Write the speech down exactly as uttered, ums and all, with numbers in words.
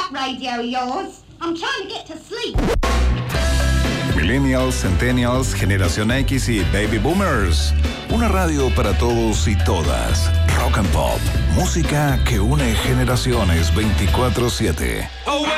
that radio of yours. I'm trying to get to sleep. Millennials, Centennials, Generación X y Baby Boomers. Una radio para todos y todas. Rock and Pop. Música que une generaciones veinticuatro siete.